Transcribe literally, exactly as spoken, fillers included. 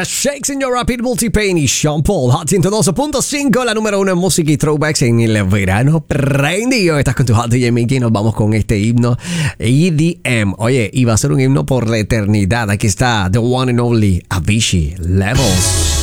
Shakes in Your Rapid Multipain y Sean Paul, Hot ciento doce punto cinco, la número uno en música y throwbacks en el verano prendido. Estás con tu Hot D J Mickey y nos vamos con este himno E D M. Oye, y va a ser un himno por la eternidad. Aquí está The One and Only Avicii, Levels.